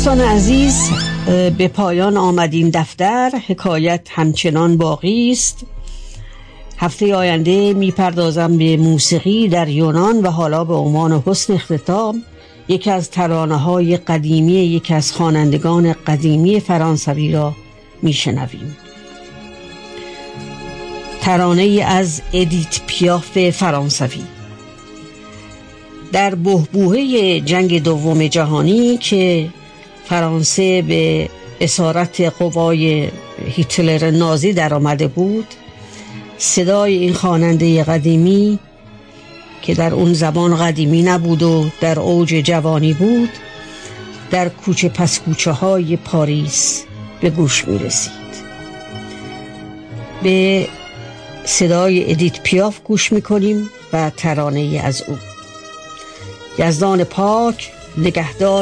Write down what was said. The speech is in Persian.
دوستان عزیز، به پایان آمد این دفتر. حکایت همچنان باقی است. هفته آینده میپردازم به موسیقی در یونان و حالا به عنوان حسن اختتام یکی از ترانه‌های قدیمی یکی از خوانندگان قدیمی فرانسوی را میشنویم. ترانه‌ای از ادیت پیاف فرانسوی. در بحبوحه جنگ دوم جهانی که فرانسه به اسارت قوای هیتلر نازی در آمده بود، صدای این خواننده قدیمی که در اون زمان قدیمی نبود و در اوج جوانی بود، در کوچه پس کوچه های پاریس به گوش می رسید. به صدای ادیت پیاف گوش می کنیم و ترانه از او. یزدان پاک نگهدار